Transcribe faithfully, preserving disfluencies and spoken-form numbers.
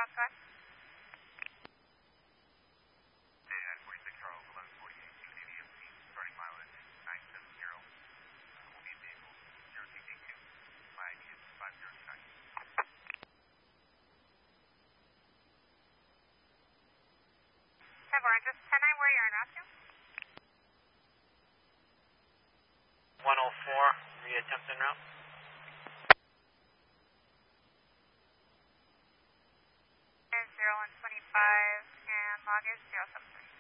south, go ahead. nine forty-six, Charles, eleven forty-eight, two Navy M C, starting mileage nine seven zero, uh, will be in vehicle zero six eight two, my I D is five zero two nine. Have Orange, ten nine, where you're en route to? one oh four, reattempt en route. zero one twenty-five, and log is zero seven three.